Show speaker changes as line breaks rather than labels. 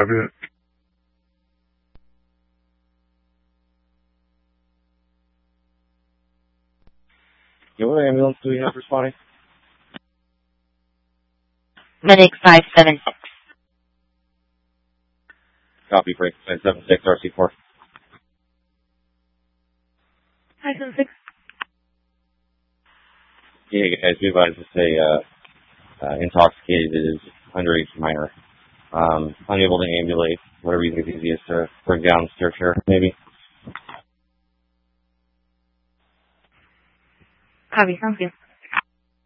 copy that.
Yeah, what ambulance do we have responding?
Medic 576.
Copy, break 576 RC4.
576.
Yeah, guys, we advise to say intoxicated is underage minor. Unable to ambulate, whatever you think is easiest to bring down stair chair, maybe.
Copy, sounds good.